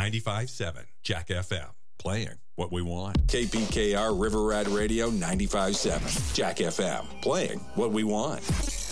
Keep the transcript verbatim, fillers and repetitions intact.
ninety-five seven Jack F M, playing what we want. K P K R River Rat Radio ninety-five seven Jack F M, playing what we want.